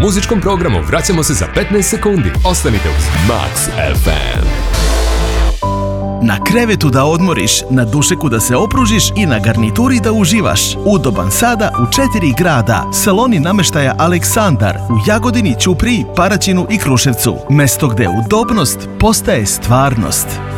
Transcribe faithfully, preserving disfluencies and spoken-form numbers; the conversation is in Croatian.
muzičkom programu vraćamo se za petnaest sekundi. Ostanite uz Max ef em. Na krevetu da odmoriš, na dušeku da se opružiš i na garnituri da uživaš. Udoban sada u četiri grada. Saloni namještaja Aleksandar u Jagodini, Ćupriji, Paraćinu i Kruševcu. Mesto gde udobnost postaje stvarnost.